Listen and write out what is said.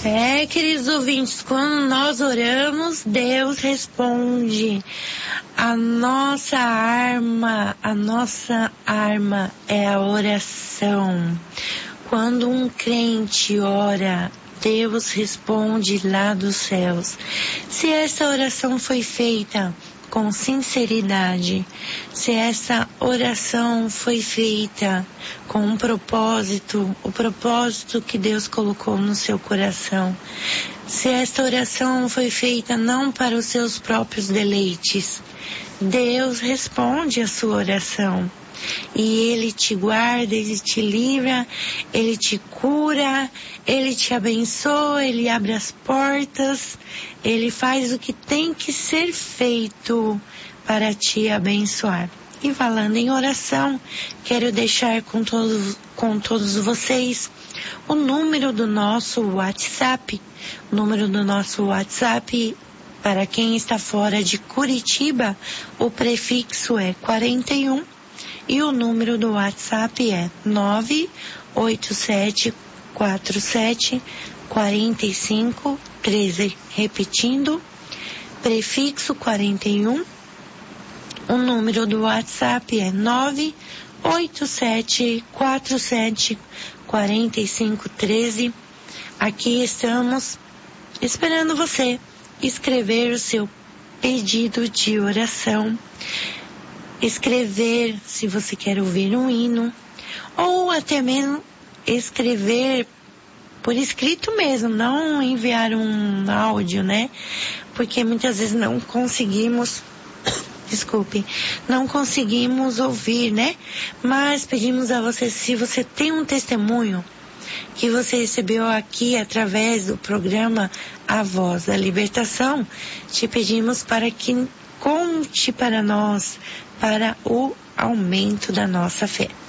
Queridos ouvintes, quando nós oramos, Deus responde. A nossa arma é a oração. Quando um crente ora, Deus responde lá dos céus. Se essa oração foi feita com sinceridade, se essa oração foi feita com um propósito, o propósito que Deus colocou no seu coração, se esta oração foi feita não para os seus próprios deleites, Deus responde a sua oração. E Ele te guarda, Ele te livra, Ele te cura, Ele te abençoa, Ele abre as portas, Ele faz o que tem que ser feito para te abençoar. E falando em oração, quero deixar com todos vocês o número do nosso WhatsApp. O número do nosso WhatsApp, para quem está fora de Curitiba, o prefixo é 41. E o número do WhatsApp é 987474513. Repetindo, prefixo 41. O número do WhatsApp é 987474513. Aqui estamos esperando você escrever o seu pedido de oração. Escrever se você quer ouvir um hino, ou até mesmo escrever por escrito mesmo, não enviar um áudio, né? Porque muitas vezes não conseguimos, não conseguimos ouvir, né? Mas pedimos a você, se você tem um testemunho que você recebeu aqui através do programa A Voz da Libertação, te pedimos para que conte para nós, para o aumento da nossa fé.